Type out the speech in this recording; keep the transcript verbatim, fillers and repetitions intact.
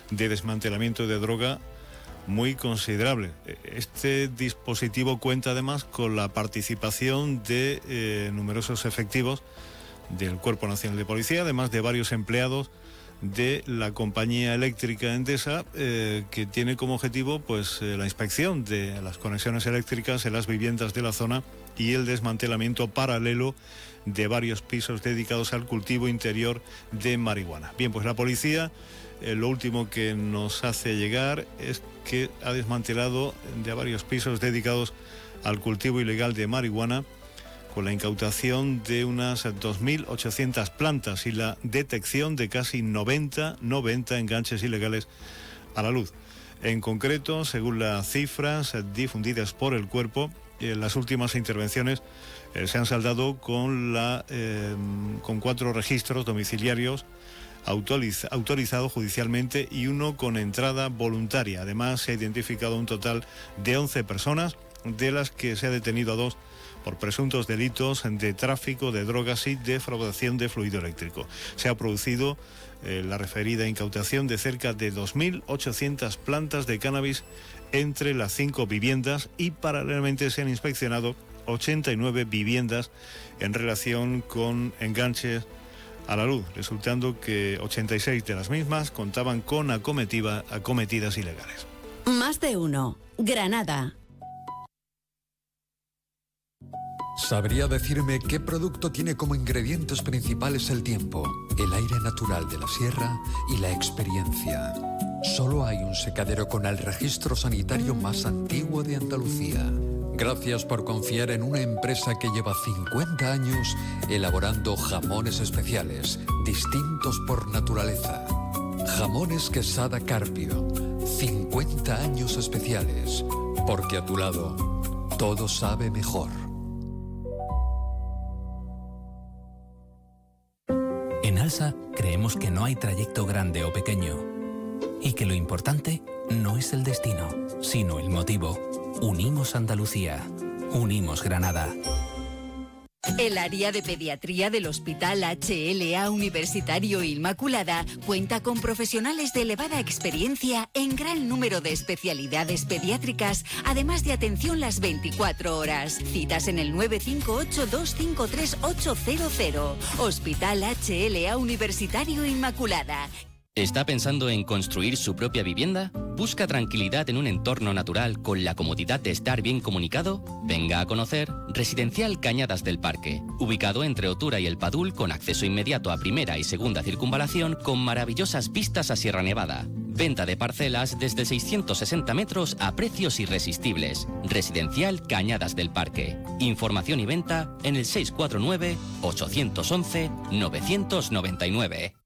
de desmantelamiento de droga muy considerable. Este dispositivo cuenta además con la participación de eh, numerosos efectivos del Cuerpo Nacional de Policía, además de varios empleados de la compañía eléctrica Endesa, eh, que tiene como objetivo pues eh, la inspección de las conexiones eléctricas en las viviendas de la zona y el desmantelamiento paralelo de varios pisos dedicados al cultivo interior de marihuana. Bien, pues la policía, eh, lo último que nos hace llegar es que ha desmantelado de varios pisos dedicados al cultivo ilegal de marihuana, con la incautación de unas dos mil ochocientas plantas y la detección de casi noventa, noventa enganches ilegales a la luz. En concreto, según las cifras difundidas por el cuerpo, eh, las últimas intervenciones eh, se han saldado con, la, eh, con cuatro registros domiciliarios autoriz- autorizados judicialmente y uno con entrada voluntaria. Además, se ha identificado un total de once personas, de las que se ha detenido a dos por presuntos delitos de tráfico de drogas y defraudación de fluido eléctrico. Se ha producido eh, la referida incautación de cerca de dos mil ochocientas plantas de cannabis entre las cinco viviendas y paralelamente se han inspeccionado ochenta y nueve viviendas en relación con enganches a la luz, resultando que ochenta y seis de las mismas contaban con acometidas ilegales. Más de uno. Granada. ¿Sabría decirme qué producto tiene como ingredientes principales el tiempo, el aire natural de la sierra y la experiencia? Solo hay un secadero con el registro sanitario más antiguo de Andalucía. Gracias por confiar en una empresa que lleva cincuenta años elaborando jamones especiales, distintos por naturaleza. Jamones Quesada Carpio. cincuenta años especiales. Porque a tu lado, todo sabe mejor. En ALSA creemos que no hay trayecto grande o pequeño y que lo importante no es el destino, sino el motivo. Unimos Andalucía. Unimos Granada. El área de pediatría del Hospital H L A Universitario Inmaculada cuenta con profesionales de elevada experiencia en gran número de especialidades pediátricas, además de atención las veinticuatro horas. Citas en el nueve cinco ocho, dos cinco tres, ocho cero cero. Hospital H L A Universitario Inmaculada. ¿Está pensando en construir su propia vivienda? ¿Busca tranquilidad en un entorno natural con la comodidad de estar bien comunicado? Venga a conocer Residencial Cañadas del Parque, ubicado entre Otura y El Padul, con acceso inmediato a primera y segunda circunvalación, con maravillosas vistas a Sierra Nevada. Venta de parcelas desde seiscientos sesenta metros a precios irresistibles. Residencial Cañadas del Parque. Información y venta en el seis cuatro nueve, ocho once, nueve nueve nueve.